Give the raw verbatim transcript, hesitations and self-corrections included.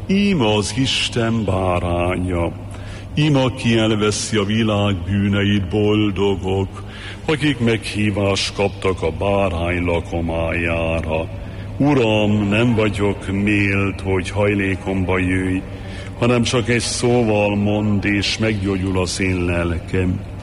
íme az Isten báránya, íme aki elveszi a világ bűneit, boldogok, akik meghívást kaptak a bárány lakomájára. Uram, nem vagyok mélt, hogy hajlékomba jöjj, hanem csak egy szóval mondd, és meggyógyul az én lelkem.